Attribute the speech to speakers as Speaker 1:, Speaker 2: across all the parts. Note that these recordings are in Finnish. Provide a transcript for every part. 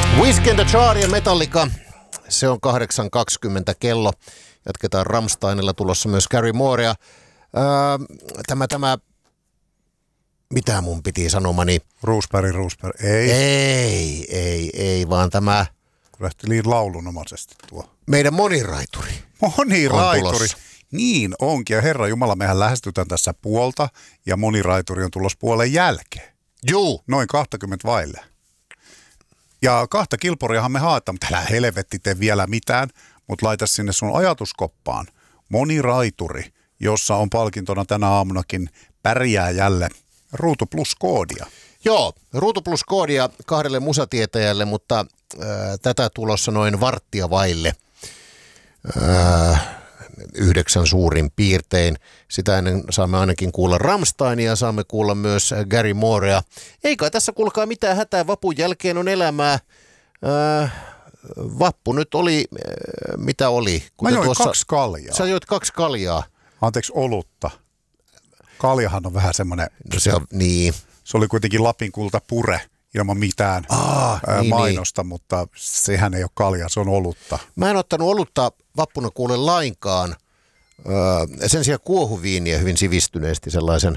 Speaker 1: Whiskey and the Jar ja Metallica. Se on 8.20 kello. Jatketaan Rammsteinilla, tulossa myös Gary Morea. Mitä mun piti sanomani?
Speaker 2: Roosberg.
Speaker 1: Ei, vaan tämä...
Speaker 2: Lähti liin laulunomaisesti tuo.
Speaker 1: Meidän moniraituri.
Speaker 2: Moniraituri. Niin onkin. Ja Herra Jumala, mehän lähestytään tässä puolta ja moniraituri on tulossa puolen jälkeen.
Speaker 1: Juu.
Speaker 2: Noin 20 vaille. Ja 2 kilporiahan me haetaan, mutta älä helvetti tee vielä mitään, mutta laita sinne sun ajatuskoppaan moniraituri, jossa on palkintona tänä aamunakin pärjääjälle Ruutu Plus-koodia.
Speaker 1: Joo, Ruutu Plus-koodia 2 musatietäjälle, mutta tätä tulossa noin varttia vaille. 9 suurin piirtein. Sitä ennen saamme ainakin kuulla Rammsteinia, saamme kuulla myös Gary Morea. Eikä tässä kuulkaa mitään hätää, vapun jälkeen on elämää. Vappu nyt oli, mitä oli?
Speaker 2: Mä join 2 kaljaa.
Speaker 1: Sä joit 2 kaljaa.
Speaker 2: Anteeksi, olutta. Kaljahan on vähän semmoinen,
Speaker 1: no se on, niin.
Speaker 2: Se oli kuitenkin Lapin kulta pure ilman mitään mainosta, mutta sehän ei ole kalja, se on olutta.
Speaker 1: Mä en ottanut olutta vappuna kuule lainkaan. Sen sijaan kuohuviiniä hyvin sivistyneesti sellaisen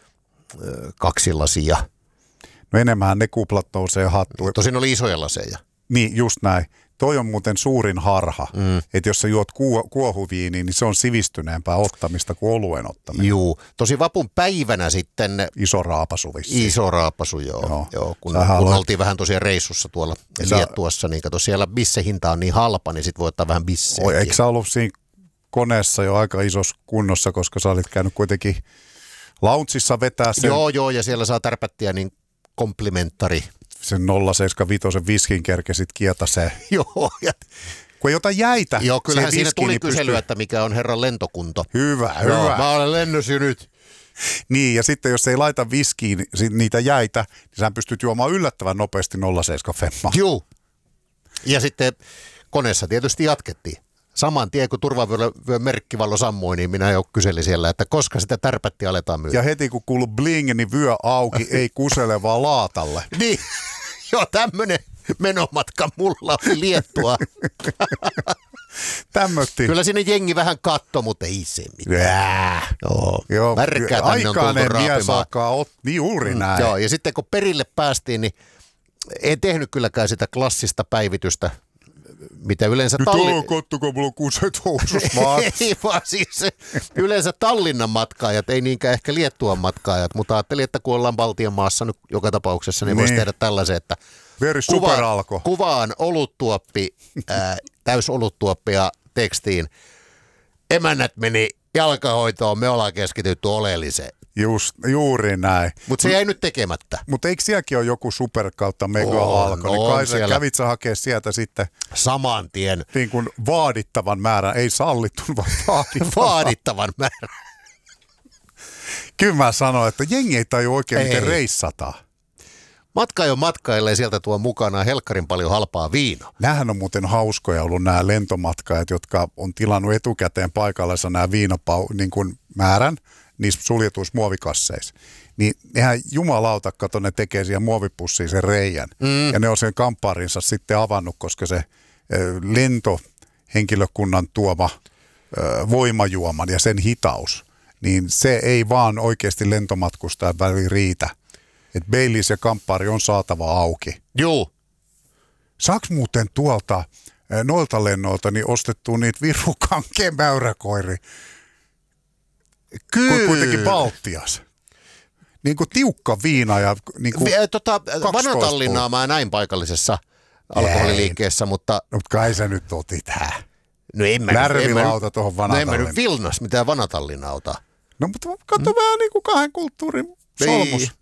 Speaker 1: 2 lasia.
Speaker 2: No enemmän ne kuplat nousee hattuun.
Speaker 1: Tosin oli isoja laseja.
Speaker 2: Niin, just näin. Toi on muuten suurin harha, että jos sä juot kuohuviiniä, niin se on sivistyneempää ottamista kuin oluen ottaminen.
Speaker 1: Juu, tosi vapun päivänä sitten...
Speaker 2: Iso raapasu vissiin.
Speaker 1: Iso raapasu, joo kun oltiin vähän tosiaan reissussa tuolla Liettuassa, niin kato siellä bissehinta on niin halpa, niin sit voi ottaa vähän bisseä.
Speaker 2: Eikö sä ollut siinä koneessa jo aika isossa kunnossa, koska sä olit käynyt kuitenkin loungeissa vetää sen?
Speaker 1: Joo, ja siellä saa tärpättiä niin komplimentari.
Speaker 2: Sen 0,75 viskin kerkesit kietaseen.
Speaker 1: Joo.
Speaker 2: Kun ei ota jäitä.
Speaker 1: Joo, kyllähän siinä tuli kyselyä, että mikä on herran lentokunto.
Speaker 2: Hyvä.
Speaker 1: Mä olen lennossa nyt.
Speaker 2: Niin, ja sitten jos ei laita viskiin niitä jäitä, niin sä pystyt juomaan yllättävän nopeasti 0,75.
Speaker 1: Joo. Ja sitten koneessa tietysti jatkettiin. Saman tien, kun turvavyön merkkivallo sammui, niin minä jo kyselin siellä, että koska sitä tärpättiä aletaan myydä.
Speaker 2: Ja heti kun kuuluu bling, niin vyö auki, ei kusele vaan laatalle.
Speaker 1: Niin, joo, tämmöinen menomatka mulla oli Liettua.
Speaker 2: Tämmötti.
Speaker 1: Kyllä sinne jengi vähän katto, mutta ei se mitään. Joo, värkkää tänne on tultu raapimaan.
Speaker 2: Niin juuri näin.
Speaker 1: Joo, ja sitten kun perille päästiin, niin ei tehnyt kylläkään sitä klassista päivitystä, mitä yleensä
Speaker 2: kattokaa, mulla on kuset housussa vaan.
Speaker 1: Ei vaan siis yleensä Tallinnan matkaajat, ei niinkään ehkä Liettuan matkaajat, mutta ajattelin, että kun ollaan Baltian maassa nyt joka tapauksessa, niin voisi tehdä tällaisen, että kuvaan oluttuoppi, täysoluttuoppi ja tekstiin. Emännät meni jalkahoitoon, me ollaan keskitytty oleelliseen.
Speaker 2: Juuri näin.
Speaker 1: Mutta se jäi nyt tekemättä.
Speaker 2: Mutta eikö sielläkin ole joku super kautta mega-alko? Niin kai sä kävit sä hakea sieltä sitten
Speaker 1: saman tien.
Speaker 2: Niin kuin vaadittavan määrän, ei sallittu, vaan
Speaker 1: vaadittavan määrän.
Speaker 2: Kyllä mä sanoin, että jengi ei tajua oikein, miten reissataan.
Speaker 1: Matka jo matkaille sieltä tuo mukana helkkarin paljon halpaa viinaa.
Speaker 2: Nämähän on muuten hauskoja ollut nämä lentomatkaajat, jotka on tilannut etukäteen paikallensa nämä niin kuin määrän niissä suljetuissa muovikasseissa. Niin nehän jumalauta, kato, ne tekee siihen muovipussiin sen reijän. Ja ne on sen kamppaarinsa sitten avannut, koska se lentohenkilökunnan tuoma voimajuoman ja sen hitaus, niin se ei vaan oikeasti lentomatkustajan väliin riitä. Että Baileys ja kamppaari on saatava auki.
Speaker 1: Joo.
Speaker 2: Saaks muuten tuolta noilta lennoilta niin ostettua niitä virukankeen mäyräkoiri?
Speaker 1: Kyllä.
Speaker 2: Kuitenkin Baltias. Niin kuin tiukka viina ja niin kuin
Speaker 1: Vanatallinnaa mä näin paikallisessa alkoholiliikkeessä, mutta...
Speaker 2: No, mutta kai sä nyt otit
Speaker 1: No en mä
Speaker 2: Lärvilauta tuohon Vanatallinnaan.
Speaker 1: No en mä nyt Vilnas mitään Vanatallinnaa ota.
Speaker 2: No mutta katso vähän niin kuin 2 kulttuurin solmus.